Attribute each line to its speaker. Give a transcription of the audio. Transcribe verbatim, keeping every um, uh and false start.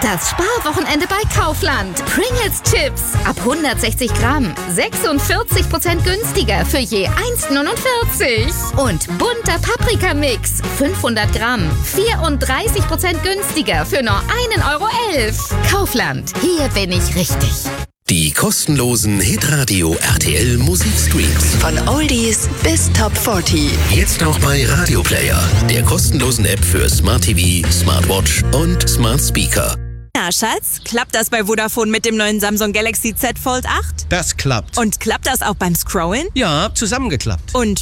Speaker 1: Das Sparwochenende bei Kaufland. Pringles Chips ab hundertsechzig Gramm. sechsundvierzig Prozent günstiger für je eins Komma neunundvierzig. Und bunter Paprikamix. fünfhundert Gramm. vierunddreißig Prozent günstiger für nur ein Euro elf. Kaufland. Hier bin ich richtig.
Speaker 2: Die kostenlosen Hitradio R T L Musikstreams.
Speaker 3: Von Oldies bis Top vierzig.
Speaker 2: Jetzt auch bei Radio Player, der kostenlosen App für Smart T V, Smartwatch und Smart Speaker.
Speaker 4: Na, Schatz, klappt das bei Vodafone mit dem neuen Samsung Galaxy Z Fold acht?
Speaker 5: Das klappt.
Speaker 4: Und klappt das auch beim Scrollen?
Speaker 5: Ja, zusammengeklappt.
Speaker 4: Und